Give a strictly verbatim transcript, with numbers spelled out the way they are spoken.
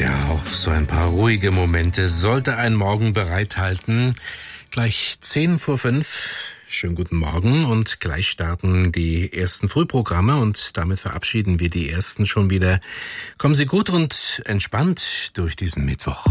Ja, auch so ein paar ruhige Momente sollte ein Morgen bereithalten. Gleich zehn vor fünf. Schönen guten Morgen und gleich starten die ersten Frühprogramme und damit verabschieden wir die ersten schon wieder. Kommen Sie gut und entspannt durch diesen Mittwoch.